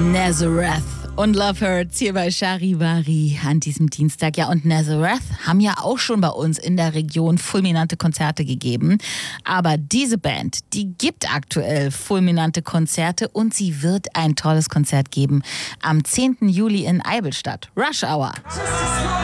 Nazareth und Love Hurts hier bei Charivari an diesem Dienstag. Ja, und Nazareth haben ja auch schon bei uns in der Region fulminante Konzerte gegeben. Aber diese Band, die gibt aktuell fulminante Konzerte und sie wird ein tolles Konzert geben am 10. Juli in Eivelstadt. Rush Hour.